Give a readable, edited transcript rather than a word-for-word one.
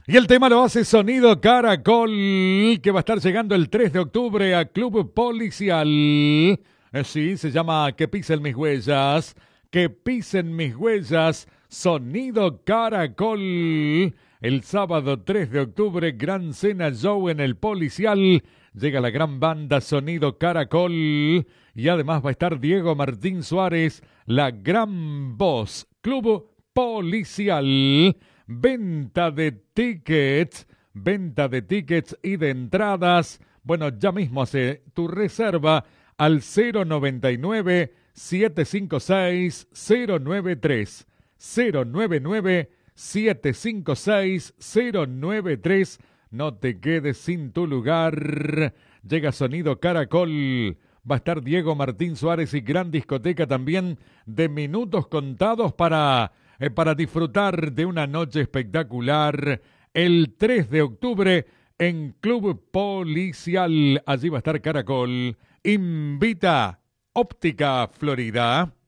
Y el tema lo hace Sonido Caracol, que va a estar llegando el 3 de octubre a Club Policial. Sí, se llama Que pisen mis huellas, que pisen mis huellas, Sonido Caracol. El sábado 3 de octubre, gran cena show en el Policial. Llega la gran banda Sonido Caracol. Y además va a estar Diego Martín Suárez, la gran voz. Club Policial. Venta de tickets y de entradas. Bueno, ya mismo hace tu reserva al 099-756-093. 099-756-093. No te quedes sin tu lugar. Llega Sonido Caracol. Va a estar Diego Martín Suárez y gran discoteca también de minutos contados para disfrutar de una noche espectacular el 3 de octubre en Club Policial. Allí va a estar Caracol. Invita Óptica Florida.